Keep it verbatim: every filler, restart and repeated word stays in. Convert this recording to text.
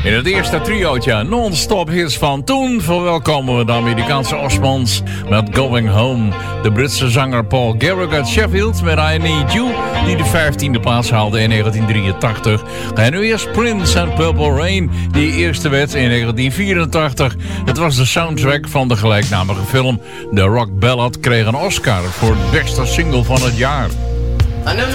In het eerste triootje non-stop hits van toen verwelkomen we de Amerikaanse Osmonds met Going Home. De Britse zanger Paul Garrick uit Sheffield met I Need You, die de vijftiende plaats haalde in negentien drieëntachtig. En nu eerst Prince en Purple Rain, die eerste werd in negentien vierentachtig. Het was de soundtrack van de gelijknamige film. De rock ballad kreeg een Oscar voor de beste single van het jaar. I never